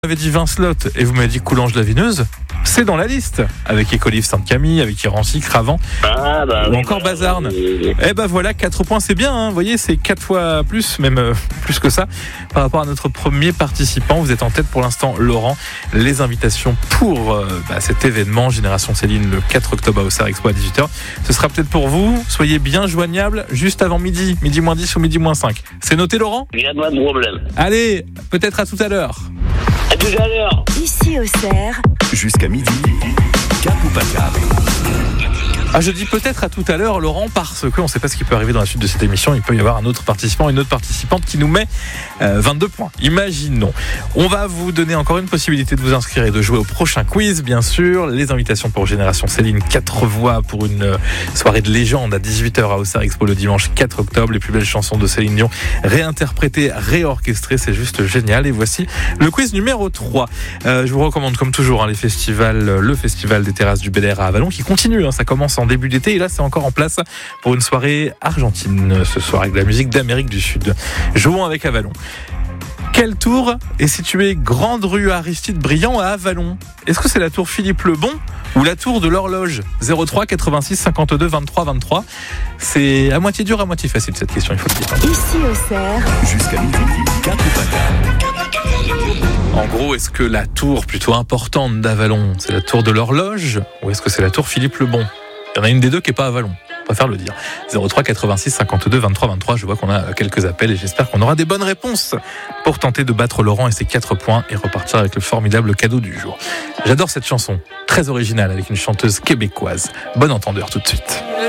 Vous m'avez dit Vincelot et vous m'avez dit Coulanges-la-Vineuse, c'est dans la liste, avec Écolives-Sainte-Camille, avec Irancy, Cravant, ou encore Bazarne. Eh ben voilà, 4 points, c'est bien, hein. Vous voyez, c'est 4 fois plus, même plus que ça, par rapport à notre premier participant. Vous êtes en tête pour l'instant, Laurent. Les invitations pour cet événement, Génération Céline, le 4 octobre à Auxerre Expo à 18h, ce sera peut-être pour vous. Soyez bien joignables juste avant midi moins 10 ou midi moins 5. C'est noté, Laurent ? Il n'y a pas de problème. Allez, peut-être à tout à l'heure. À tout à l'heure. Ici Auxerre. Jusqu'à midi, cap ou pas cap. Je dis peut-être à tout à l'heure, Laurent, parce qu'on ne sait pas ce qui peut arriver dans la suite de cette émission. Il peut y avoir un autre participant, une autre participante qui nous met 22 points. Imaginons. On va vous donner encore une possibilité de vous inscrire et de jouer au prochain quiz, bien sûr. Les invitations pour Génération Céline, 4 voix pour une soirée de légende à 18h à Auxerre Expo le dimanche 4 octobre. Les plus belles chansons de Céline Dion réinterprétées, réorchestrées. C'est juste génial. Et voici le quiz numéro 3. Je vous recommande comme toujours le festival des terrasses du Bel Air à Avallon qui continue. Ça commence en début d'été et là c'est encore en place pour une soirée argentine ce soir avec de la musique d'Amérique du Sud. Jouons avec Avallon. Quelle tour est située grande rue Aristide Briand à Avallon ? Est-ce que c'est la tour Philippe Lebon ou la tour de l'horloge ? 03 86 52 23 23. C'est à moitié dur, à moitié facile cette question, il faut le dire. Ici Auxerre. Jusqu'à midi, cap ou pas cap. En gros, est-ce que la tour plutôt importante d'Avallon, c'est la tour de l'horloge ou est-ce que c'est la tour Philippe Lebon ? Il y en a une des deux qui n'est pas à Avallon, on préfère le dire. 03 86 52 23 23, je vois qu'on a quelques appels et j'espère qu'on aura des bonnes réponses pour tenter de battre Laurent et ses 4 points et repartir avec le formidable cadeau du jour. J'adore cette chanson, très originale avec une chanteuse québécoise. Bon entendeur tout de suite.